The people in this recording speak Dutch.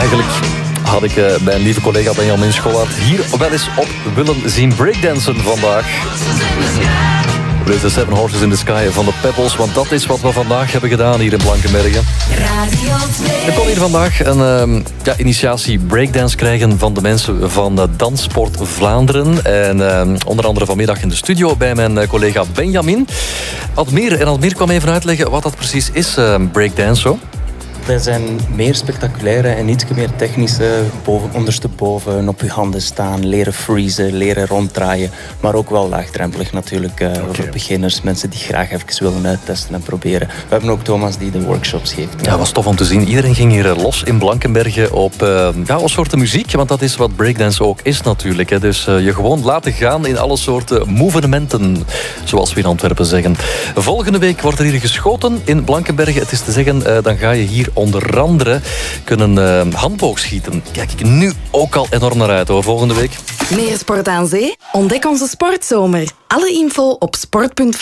Eigenlijk had ik mijn lieve collega Benjamin Schollaert hier wel eens op willen zien breakdansen vandaag. Dit is de Seven Horses in the Sky van de Pebbles, want dat is wat we vandaag hebben gedaan hier in Blankenberge. We kon hier vandaag een initiatie breakdance krijgen van de mensen van Danssport Vlaanderen. En onder andere vanmiddag in de studio bij mijn collega Benjamin. Admir kwam even uitleggen wat dat precies is, breakdance zo. Dat zijn meer spectaculaire en iets meer technische, ondersteboven op je handen staan, leren freezen, leren ronddraaien. Maar ook wel laagdrempelig natuurlijk voor beginners, mensen die graag even willen uittesten en proberen. We hebben ook Thomas die de workshops geeft. Ja, was tof om te zien. Iedereen ging hier los in Blankenberge op alle soorten muziek, want dat is wat breakdance ook is natuurlijk. Hè. Dus je gewoon laten gaan in alle soorten movementen, zoals we in Antwerpen zeggen. Volgende week wordt er hier geschoten in Blankenberge. Het is te zeggen, dan ga je hier onder andere kunnen handboogschieten. Kijk ik nu ook al enorm naar uit hoor, volgende week. Meer sport aan zee? Ontdek onze sportzomer. Alle info op sport.Vlaanderen.